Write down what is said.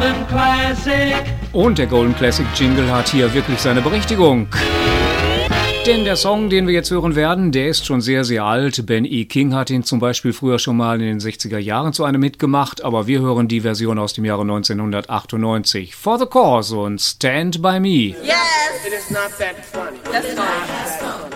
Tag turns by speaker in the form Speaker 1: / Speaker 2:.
Speaker 1: Golden Classic.
Speaker 2: Und der Golden Classic Jingle hat hier wirklich seine Berechtigung. Denn der Song, den wir jetzt hören werden, der ist schon sehr, sehr alt. Ben E. King hat ihn zum Beispiel früher schon mal in den 60er Jahren zu einem Hit gemacht, aber wir hören die Version aus dem Jahre 1998. For the Cause und Stand By Me.
Speaker 3: Yes! It is not that funny. That's fine.